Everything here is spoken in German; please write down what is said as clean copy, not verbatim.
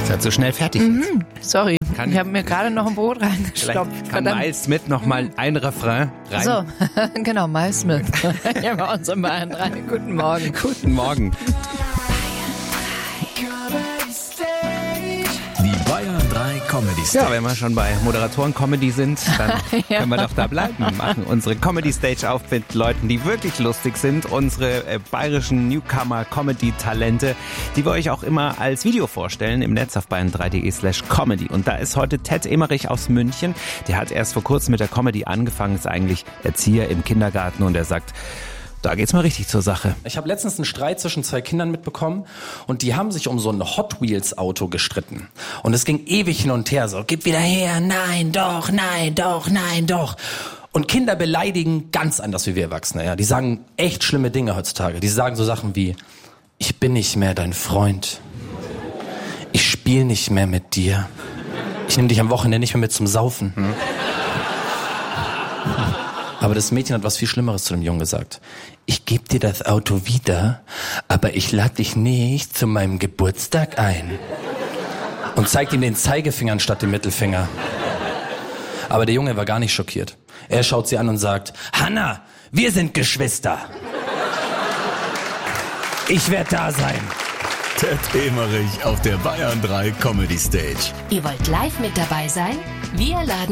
Seid so schnell fertig. Sorry, ich habe mir gerade noch ein Brot reingestopft. Vielleicht kann Miles Smith noch mal ein Refrain rein. So, genau, Miles Smith. Ja, bei uns im Bayern 3. Guten Morgen. Guten Morgen. Die Bayern 3 Comedy Stage. Ja, wenn wir schon bei Moderatoren-Comedy sind, dann können wir doch da bleiben. Wir machen unsere Comedy-Stage auf mit Leuten, die wirklich lustig sind. Unsere bayerischen Newcomer-Comedy-Talente, die wir euch auch immer als Video vorstellen im Netz auf bayern3.de/comedy. Und da ist heute Ted Emmerich aus München. Der hat erst vor kurzem mit der Comedy angefangen, ist eigentlich Erzieher im Kindergarten und er sagt, da geht's mal richtig zur Sache. Ich habe letztens einen Streit zwischen zwei Kindern mitbekommen und die haben sich um so ein Hot Wheels Auto gestritten. Und es ging ewig hin und her, so, gib wieder her, nein, doch, nein, doch, nein, doch. Und Kinder beleidigen ganz anders wie wir Erwachsene, ja. Die sagen echt schlimme Dinge heutzutage. Die sagen so Sachen wie, ich bin nicht mehr dein Freund. Ich spiele nicht mehr mit dir. Ich nehme dich am Wochenende nicht mehr mit zum Saufen. Aber das Mädchen hat was viel Schlimmeres zu dem Jungen gesagt. Ich gebe dir das Auto wieder, aber ich lade dich nicht zu meinem Geburtstag ein. Und zeigt ihm den Zeigefinger anstatt den Mittelfinger. Aber der Junge war gar nicht schockiert. Er schaut sie an und sagt, Hanna, wir sind Geschwister. Ich werde da sein. Ted Emmerich auf der Bayern 3 Comedy Stage. Ihr wollt live mit dabei sein? Wir laden